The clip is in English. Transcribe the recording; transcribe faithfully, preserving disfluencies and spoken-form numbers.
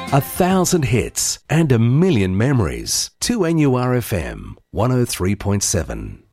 A thousand hits and a million memories. two N U R F M one oh three point seven.